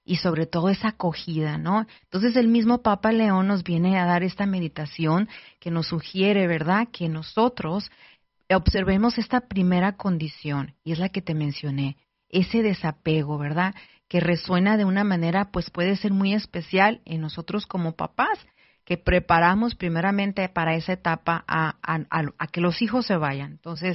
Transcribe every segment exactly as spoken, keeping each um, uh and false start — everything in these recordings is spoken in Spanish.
y sobre todo esa acogida, ¿no? Entonces el mismo Papa León nos viene a dar esta meditación que nos sugiere, ¿verdad?, que nosotros observemos esta primera condición, y es la que te mencioné, ese desapego, ¿verdad?, que resuena de una manera, pues puede ser muy especial en nosotros como papás, que preparamos primeramente para esa etapa a, a, a, a que los hijos se vayan. Entonces,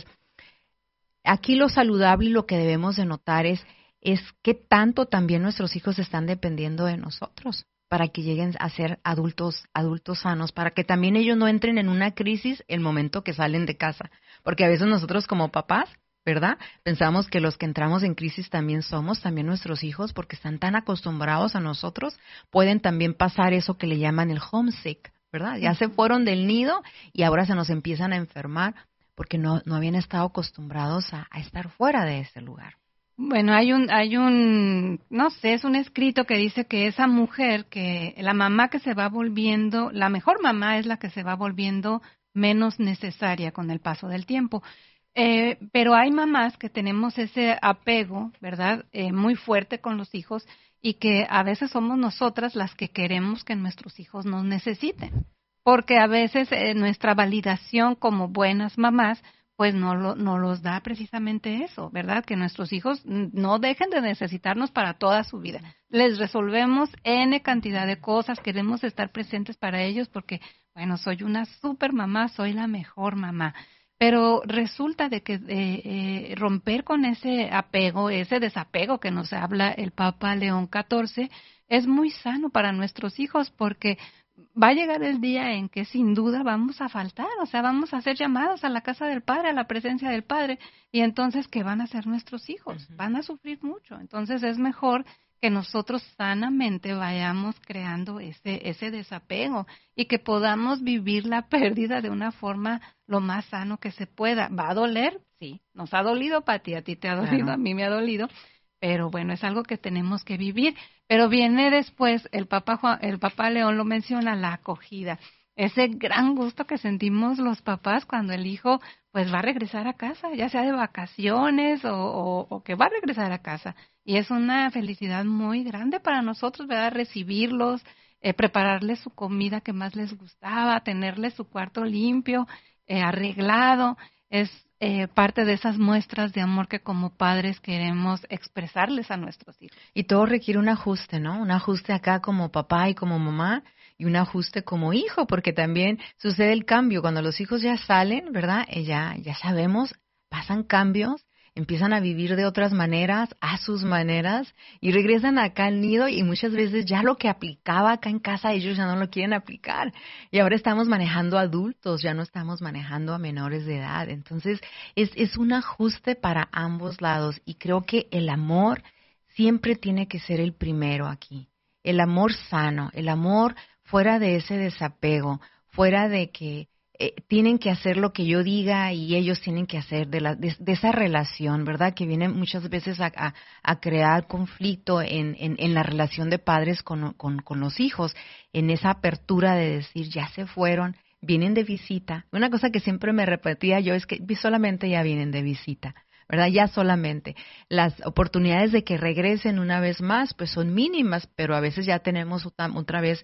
aquí lo saludable y lo que debemos de notar es, es qué tanto también nuestros hijos están dependiendo de nosotros para que lleguen a ser adultos, adultos sanos, para que también ellos no entren en una crisis el momento que salen de casa. Porque a veces nosotros como papás, ¿verdad?, pensamos que los que entramos en crisis también somos, también nuestros hijos, porque están tan acostumbrados a nosotros, pueden también pasar eso que le llaman el homesick, ¿verdad? Ya se fueron del nido y ahora se nos empiezan a enfermar porque no, no habían estado acostumbrados a, a estar fuera de ese lugar. Bueno, hay un, hay un, no sé, es un escrito que dice que esa mujer, que la mamá que se va volviendo, la mejor mamá es la que se va volviendo menos necesaria con el paso del tiempo. Eh, pero hay mamás que tenemos ese apego, ¿verdad?, eh, muy fuerte con los hijos y que a veces somos nosotras las que queremos que nuestros hijos nos necesiten. Porque a veces eh, nuestra validación como buenas mamás pues no, lo, no los da precisamente eso, ¿verdad? Que nuestros hijos no dejen de necesitarnos para toda su vida. Les resolvemos N cantidad de cosas, queremos estar presentes para ellos porque, bueno, soy una super mamá, soy la mejor mamá. Pero resulta de que eh, eh, romper con ese apego, ese desapego que nos habla el Papa León catorce, es muy sano para nuestros hijos porque va a llegar el día en que sin duda vamos a faltar, o sea, vamos a ser llamados a la casa del Padre, a la presencia del Padre, y entonces, ¿qué van a hacer nuestros hijos? Van a sufrir mucho. Entonces, es mejor que nosotros sanamente vayamos creando ese, ese desapego y que podamos vivir la pérdida de una forma lo más sano que se pueda. ¿Va a doler? Sí. Nos ha dolido, Pati, a ti te ha dolido, Claro. a mí me ha dolido, pero bueno, es algo que tenemos que vivir. Pero viene después, el Papa Juan, el Papa León lo menciona, la acogida. Ese gran gusto que sentimos los papás cuando el hijo pues va a regresar a casa, ya sea de vacaciones o, o, o que va a regresar a casa. Y es una felicidad muy grande para nosotros, ¿verdad? Recibirlos, eh, prepararles su comida que más les gustaba, tenerles su cuarto limpio, eh, arreglado. Es eh, parte de esas muestras de amor que como padres queremos expresarles a nuestros hijos. Y todo requiere un ajuste, ¿no? Un ajuste acá como papá y como mamá y un ajuste como hijo, porque también sucede el cambio. Cuando los hijos ya salen, ¿verdad? Eh, ya, ya sabemos, pasan cambios, empiezan a vivir de otras maneras, a sus maneras, y regresan acá al nido y muchas veces ya lo que aplicaba acá en casa ellos ya no lo quieren aplicar. Y ahora estamos manejando adultos, ya no estamos manejando a menores de edad. Entonces es, es un ajuste para ambos lados y creo que el amor siempre tiene que ser el primero aquí. El amor sano, el amor fuera de ese desapego, fuera de que eh, tienen que hacer lo que yo diga y ellos tienen que hacer, de, la, de, de esa relación, ¿verdad? Que viene muchas veces a, a, a crear conflicto en, en, en la relación de padres con, con, con los hijos, en esa apertura de decir, ya se fueron, vienen de visita. Una cosa que siempre me repetía yo es que solamente ya vienen de visita, ¿verdad? Ya solamente. Las oportunidades de que regresen una vez más, pues son mínimas, pero a veces ya tenemos otra, otra vez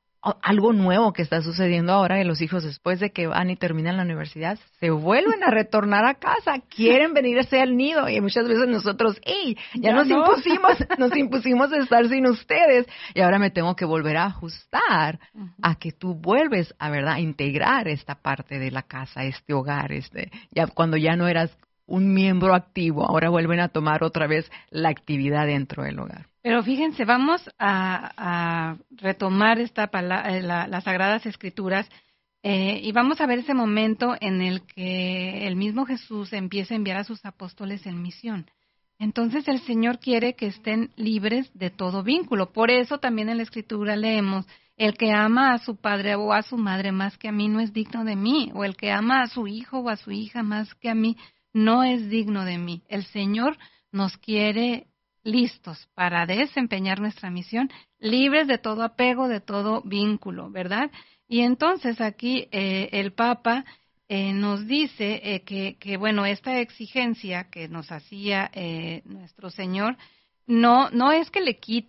algo nuevo que está sucediendo ahora, que los hijos después de que van y terminan la universidad se vuelven a retornar a casa, quieren venirse al nido y muchas veces nosotros, hey, ya, ya nos no. impusimos, nos impusimos estar sin ustedes y ahora me tengo que volver a ajustar uh-huh. a que tú vuelves a, ¿verdad?, a integrar esta parte de la casa, este hogar, este, ya cuando ya no eras un miembro activo, ahora vuelven a tomar otra vez la actividad dentro del hogar. Pero fíjense, vamos a, a retomar esta palabra, la, las Sagradas Escrituras eh, y vamos a ver ese momento en el que el mismo Jesús empieza a enviar a sus apóstoles en misión. Entonces el Señor quiere que estén libres de todo vínculo. Por eso también en la Escritura leemos, el que ama a su padre o a su madre más que a mí no es digno de mí, o el que ama a su hijo o a su hija más que a mí no es digno de mí. El Señor nos quiere listos para desempeñar nuestra misión, libres de todo apego, de todo vínculo, ¿verdad? Y entonces aquí eh, el Papa eh, nos dice eh, que, que, bueno, esta exigencia que nos hacía eh, nuestro Señor, no, no es que le quite